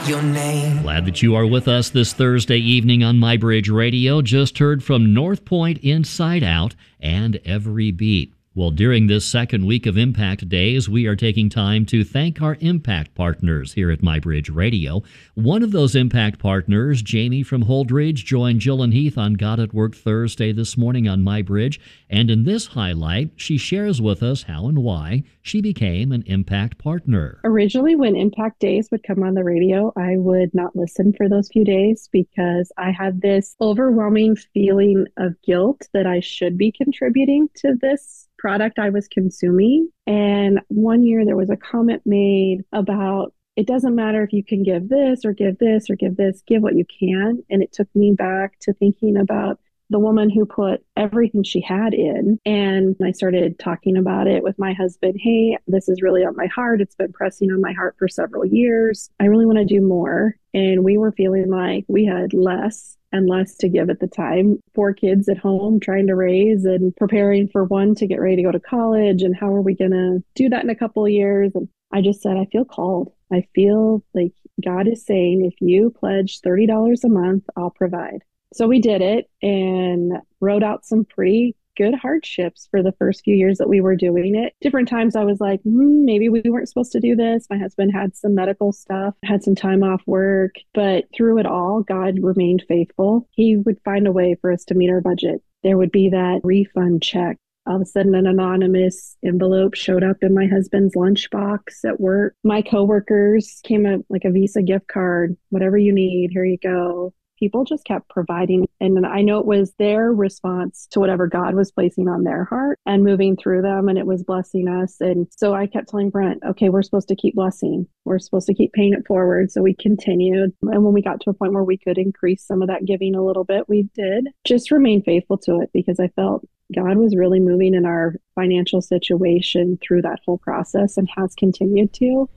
your name. Glad that you are with us this Thursday evening on MyBridge Radio. Just heard from North Point, Inside Out, and Every Beat. Well, during this second week of Impact Days, we are taking time to thank our Impact partners here at MyBridge Radio. One of those Impact partners, Jamie from Holdridge, joined Jill and Heath on God at Work Thursday this morning on MyBridge. And in this highlight, she shares with us how and why she became an Impact partner. Originally, when Impact Days would come on the radio, I would not listen for those few days because I had this overwhelming feeling of guilt that I should be contributing to this product I was consuming. And one year there was a comment made about, it doesn't matter if you can give this or give this or give this, give what you can. And it took me back to thinking about the woman who put everything she had in. And I started talking about it with my husband. Hey, this is really on my heart. It's been pressing on my heart for several years. I really want to do more. And we were feeling like we had less and less to give at the time. 4 kids at home trying to raise and preparing for one to get ready to go to college. And how are we going to do that in a couple of years? And I just said, I feel called. I feel like God is saying, if you pledge $30 a month, I'll provide. So we did it and wrote out some pretty good hardships for the first few years that we were doing it. Different times I was like, maybe we weren't supposed to do this. My husband had some medical stuff, had some time off work, but through it all, God remained faithful. He would find a way for us to meet our budget. There would be that refund check. All of a sudden, an anonymous envelope showed up in my husband's lunchbox at work. My coworkers came up like a Visa gift card, whatever you need, here you go. People just kept providing. And I know it was their response to whatever God was placing on their heart and moving through them. And it was blessing us. And so I kept telling Brent, okay, we're supposed to keep blessing. We're supposed to keep paying it forward. So we continued. And when we got to a point where we could increase some of that giving a little bit, we did. Just remain faithful to it because I felt God was really moving in our financial situation through that whole process and has continued to.